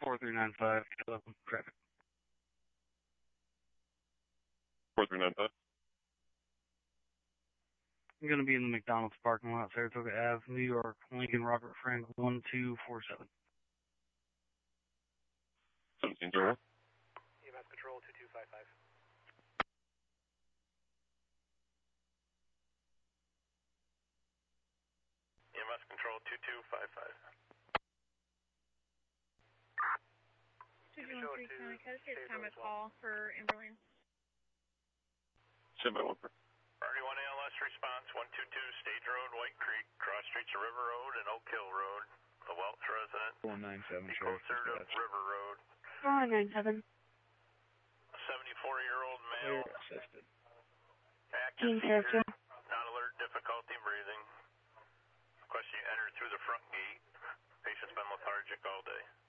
4395, traffic. 4395. I'm going to be in the McDonald's parking lot, Saratoga Ave, New York, Lincoln, Robert Frank, 1247. 1701. EMS Control 2255. EMS Control 2255. 213 County Code, it's time to call for ambulance. Stand by 1 for. Priority 1 ALS response, 122 Stage Road, White Creek, cross streets of River Road and Oak Hill Road. The Welch resident. 197, be closer to River Road. 197. 74-year-old male. Assisted. Active seizure, not alert, difficulty breathing. Question you enter through the front gate. Patient's been lethargic all day.